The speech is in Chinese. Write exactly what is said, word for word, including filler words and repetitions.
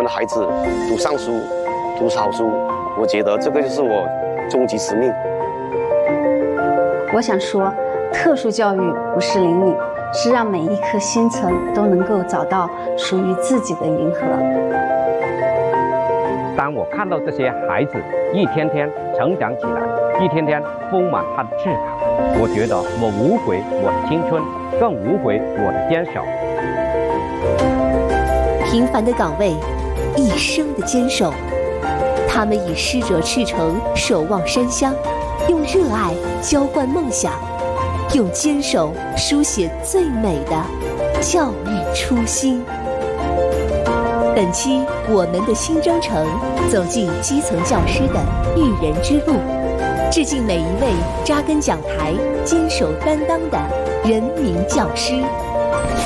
们的孩子读上书，读好书，我觉得这个就是我终极使命。 我想说，特殊教育不是灵敏，是让每一颗星辰都能够找到属于自己的银河。 当我看到这些孩子一天天成长起来，一天天丰满他的翅膀，我觉得我无悔我的青春，更无悔我的坚守。 平凡的岗位，一生的坚守，他们以师者赤诚守望山乡，用热爱浇灌梦想，用坚守书写最美的教育初心。本期我们的新征程，走进基层教师的育人之路，致敬每一位扎根讲台、坚守担当的人民教师。